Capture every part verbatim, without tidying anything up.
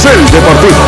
Carrusel Deportivo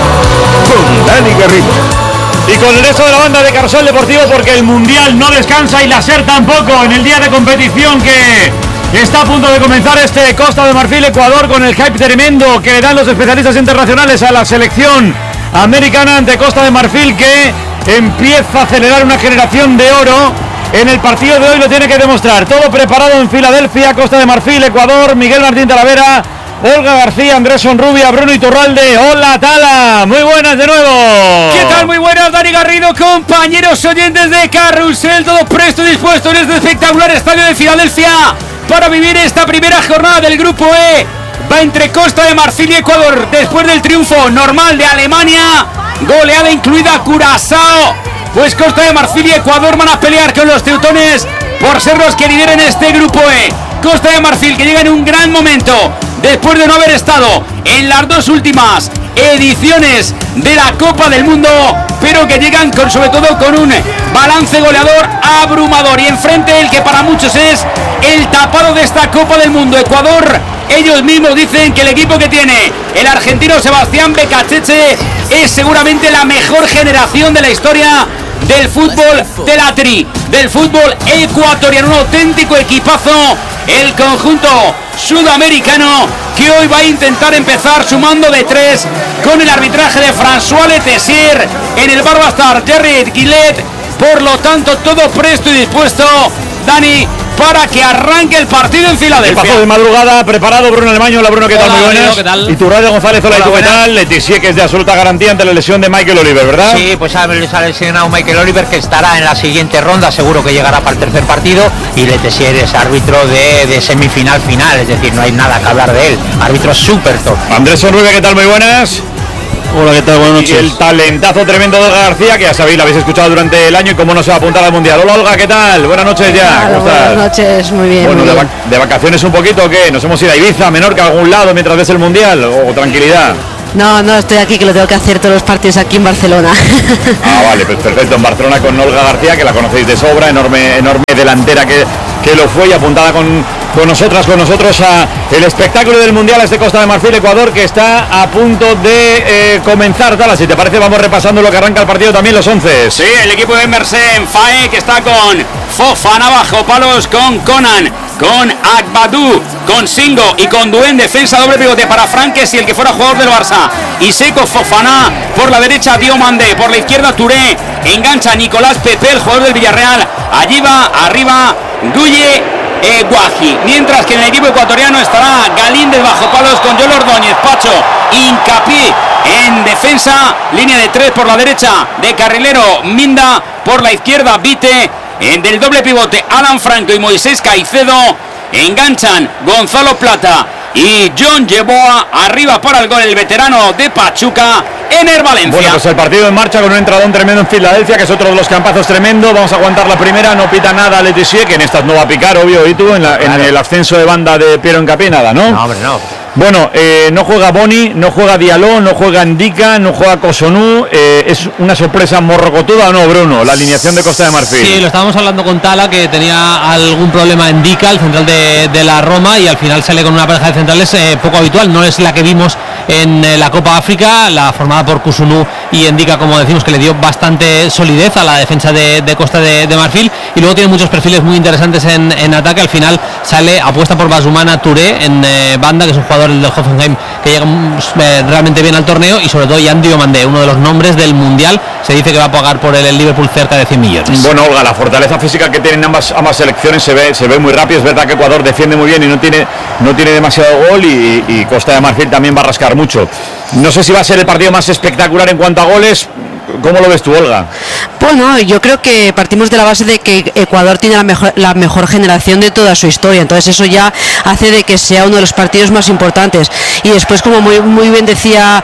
con Dani Garrido. Y con el resto de la banda de Carrusel Deportivo, porque el Mundial no descansa y la SER tampoco en el día de competición que está a punto de comenzar este Costa de Marfil-Ecuador, con el hype tremendo que le dan los especialistas internacionales a la selección americana ante Costa de Marfil, que empieza a acelerar una generación de oro. En el partido de hoy lo tiene que demostrar. Todo preparado en Filadelfia, Costa de Marfil, Ecuador. Miguel Martín Talavera, Olga García, Andrés Sonrubia, Bruno Iturralde. Hola, Tala, muy buenas de nuevo. ¿Qué tal? Muy buenas, Dani Garrido, compañeros oyentes de Carrusel, todo presto y dispuesto en este espectacular estadio de Filadelfia para vivir esta primera jornada del Grupo E. Va entre Costa de Marfil y Ecuador, después del triunfo normal de Alemania, goleada incluida Curazao. Pues Costa de Marfil y Ecuador van a pelear con los teutones por ser los que lideren este Grupo E. Costa de Marfil, que llega en un gran momento después de no haber estado en las dos últimas ediciones de la Copa del Mundo, pero que llegan con, sobre todo con un balance goleador abrumador, y enfrente el que para muchos es el tapado de esta Copa del Mundo, Ecuador. Ellos mismos dicen que el equipo que tiene el argentino Sebastián Becachese es seguramente la mejor generación de la historia del fútbol de la tri, del fútbol ecuatoriano. Un auténtico equipazo el conjunto sudamericano, que hoy va a intentar empezar sumando de tres con el arbitraje de François Letessier. En el bar va a estar Jerry Gillette. Por lo tanto, todo presto y dispuesto, Dani, para que arranque el partido en Filadelfia. El paso de madrugada preparado, Bruno Alemaño. Hola, Bruno, ¿qué tal? Muy buenas. ¿Qué tal? Y Turralde González, hola, hola, ¿y tú qué tal? Letessier, que es de absoluta garantía ante la lesión de Michael Oliver, ¿verdad? Sí, pues ha lesionado Michael Oliver, que estará en la siguiente ronda, seguro que llegará para el tercer partido, y Letessier es árbitro de, de semifinal final, es decir, no hay nada que hablar de él, árbitro súper top. Andrés Sonrubia, ¿qué tal? Muy buenas. Hola, ¿qué tal? Buenas noches. Y el talentazo tremendo de Olga García, que ya sabéis, lo habéis escuchado durante el año y cómo no se va a apuntar al Mundial. Hola, Olga, ¿qué tal? Buenas noches ya. Claro, ¿Cómo estás? buenas noches, muy bien. Bueno, muy de, bien. vac- ¿de vacaciones un poquito o qué? ¿Nos hemos ido a Ibiza, a Menorca, a algún lado mientras ves el Mundial? ¿O tranquilidad? No, no, estoy aquí, que lo tengo que hacer todos los partidos aquí en Barcelona. Ah, vale, pues perfecto. En Barcelona con Olga García, que la conocéis de sobra, enorme, enorme delantera que, que lo fue, y apuntada con, con nosotras, con nosotros a el espectáculo del Mundial este Costa de Marfil, Ecuador, que está a punto de eh, comenzar. Tala, si te parece, vamos repasando lo que arranca el partido, también los once. Sí, el equipo de Emerson Fae, que está con Fofana bajo palos, con Conan, con Agbadou, con Singo y con Duen. Defensa doble pivote para Franques y el que fuera jugador del Barça, y Seco Fofana. Por la derecha Diomandé, por la izquierda Touré. Engancha Nicolás Pepe, el jugador del Villarreal. Allí va arriba Guye eh, Guaji. Mientras que en el equipo ecuatoriano estará Galíndez bajo palos con Joel Ordóñez, Pacho, Hincapié en defensa, línea de tres por la derecha de carrilero Minda, por la izquierda Vite, en del doble pivote Alan Franco y Moisés Caicedo. Enganchan Gonzalo Plata y John Yeboah. Arriba para el gol el veterano de Pachuca, Ener Valencia. Bueno, pues el partido en marcha con un entradón tremendo en Filadelfia, que es otro de los campazos tremendo. Vamos a aguantar la primera, no pita nada a Letessier, que en estas no va a picar, obvio, y tú en, la, claro. en el ascenso de banda de Piero Hincapié, nada, ¿no? No, hombre, no. Bueno, eh, no juega Boni, no juega Diallo, no juega Ndica, no juega Cossonu. Eh, ¿Es una sorpresa morrocotuda o no, Bruno, la alineación de Costa de Marfil? Sí, lo estábamos hablando con Tala, que tenía algún problema en Ndica, el central de, de la Roma, y al final sale con una pareja de centrales eh, poco habitual. No es la que vimos en eh, la Copa África, la formada por Cossonu y Ndica, como decimos, que le dio bastante solidez a la defensa de, de Costa de, de Marfil. Y luego tiene muchos perfiles muy interesantes en, en ataque. Al final sale, apuesta por Basumana Touré en eh, banda, que es un jugador del Hoffenheim que llega eh, realmente bien al torneo, y sobre todo Yan Diomandé, uno de los nombres del Mundial. Se dice que va a pagar por él el Liverpool cerca de cien millones. Bueno, Olga, la fortaleza física que tienen ambas, ambas selecciones se ve, se ve muy rápido. Es verdad que Ecuador defiende muy bien y no tiene, no tiene demasiado gol, y, y Costa de Marfil también va a rascar mucho. No sé si va a ser el partido más espectacular en cuanto a goles. ¿Cómo lo ves tú, Olga? Bueno, yo creo que partimos de la base de que Ecuador tiene la mejor, la mejor generación de toda su historia, entonces eso ya hace de que sea uno de los partidos más importantes. Y después, como muy, muy bien decía,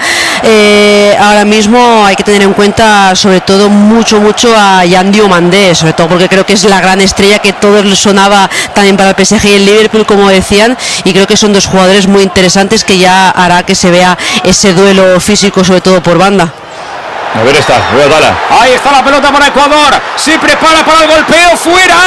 eh, ahora mismo hay que tener en cuenta sobre todo mucho, mucho a Yan Diomandé, sobre todo porque creo que es la gran estrella que todos les sonaba también para el P S G y el Liverpool, como decían, y creo que son dos jugadores muy interesantes que ya hará que se vea ese duelo físico, sobre todo por banda. A ver, está, voy a darla. Ahí está la pelota para Ecuador. Se prepara para el golpeo. ¡Fuera!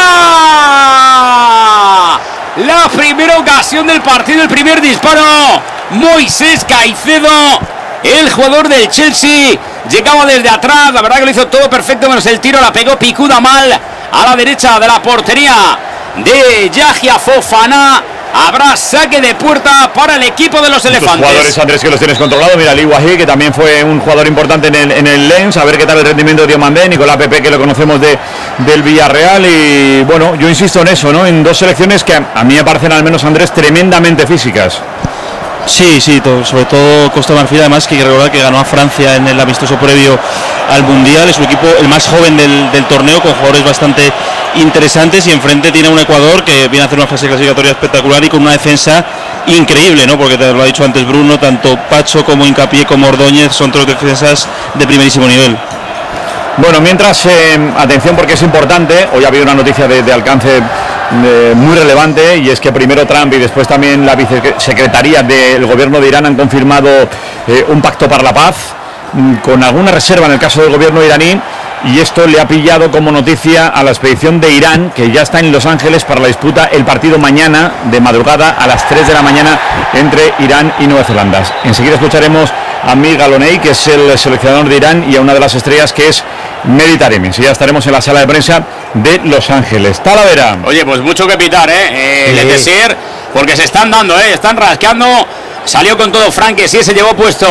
La primera ocasión del partido, el primer disparo. Moisés Caicedo el jugador del Chelsea. Llegaba desde atrás, la verdad que lo hizo todo perfecto, menos el tiro, la pegó picuda mal a la derecha de la portería de Yahya Fofana. Habrá saque de puerta para el equipo de los elefantes. Los jugadores, Andrés, que los tienes controlados. Mira, Ali Wahi, que también fue un jugador importante en el, en el Lens. A ver qué tal el rendimiento de Diomandé. Nicolás Pepe, que lo conocemos de, del Villarreal. Y bueno, yo insisto en eso, ¿no? En dos selecciones que a, a mí me parecen, al menos, Andrés, tremendamente físicas. Sí, sí, todo, sobre todo Costa de Marfil, además que hay que recordar que ganó a Francia en el amistoso previo al Mundial. Es un equipo el más joven del, del torneo, con jugadores bastante interesantes, y enfrente tiene un Ecuador que viene a hacer una fase clasificatoria espectacular y con una defensa increíble, ¿no? Porque te lo ha dicho antes Bruno, tanto Pacho como Hincapié como Ordóñez son tres defensas de primerísimo nivel. Bueno, mientras, eh, atención, porque es importante, hoy ha habido una noticia de, de alcance eh, muy relevante, y es que primero Trump y después también la vicesecretaría del gobierno de Irán han confirmado eh, un pacto para la paz, con alguna reserva en el caso del gobierno iraní, y esto le ha pillado como noticia a la expedición de Irán, que ya está en Los Ángeles para la disputa el partido mañana de madrugada a las tres de la mañana entre Irán y Nueva Zelanda. Enseguida escucharemos a Mir Galonei, que es el seleccionador de Irán, y a una de las estrellas, que es Mehdi Taremi. Ya estaremos en la sala de prensa de Los Ángeles. Talavera. Oye, pues mucho que pitar, ¿eh? eh sí. Letessier, porque se están dando, ¿eh? Están rascando. Salió con todo Frank, que sí se llevó puesto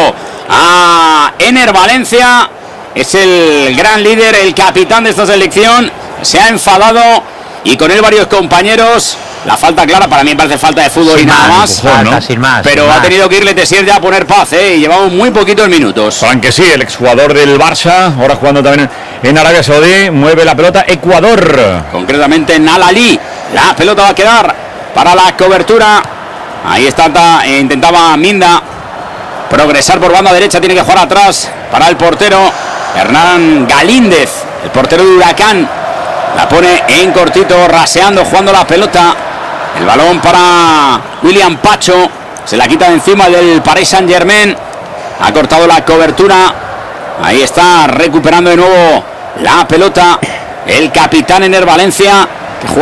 a Ener Valencia. Es el gran líder, el capitán de esta selección. Se ha enfadado y con él varios compañeros. La falta clara, para mí me parece falta de fútbol sin y nada más, más, empujón, ¿no? Sin más, pero sin ha más. tenido que ir Letessier ya a poner paz, ¿eh? Y llevamos muy poquitos minutos. Frank, que sí, el exjugador del Barça, ahora jugando también en Arabia Saudí, mueve la pelota Ecuador. Concretamente en Al-Ali. La pelota va a quedar para la cobertura. Ahí está, eh, intentaba Minda progresar por banda derecha, tiene que jugar atrás para el portero Hernán Galíndez, el portero de Huracán. La pone en cortito, raseando, jugando la pelota. El balón para William Pacho. Se la quita de encima del Paris Saint-Germain. Ha cortado la cobertura. Ahí está recuperando de nuevo la pelota el capitán Ener Valencia.